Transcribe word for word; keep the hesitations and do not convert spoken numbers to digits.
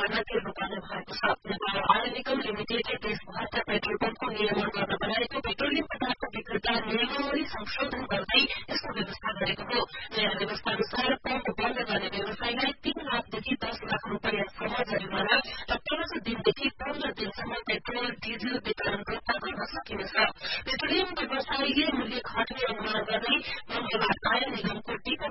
भर्ना तिर्नुपर्ने भएको छ। नेपाल आयल निगम लिमिटेडले देशभरका पेट्रोल पम्पको नियमन गर्न बनाएको पेट्रोलियम पदार्थ विक्रेता नियमावली संशोधन गर्दै यस्तो व्यवस्था गरेको हो। नयाँ व्यवस्था अनुसार पम्प बन्द गर्ने व्यवसायीलाई तीन लाखदेखि दस लाख रूपियाँसम्म जरिमाना र पन्ध्र दिनदेखि पन्ध्र दिनसम्म पेट्रोल डिजल वितरण रद्द गर्न सकिनेछ। पेट्रोलियम व्यवसायीले मूल्य घट्ने अनुमान गर्दै मंगलबार आयल निगमको टिकट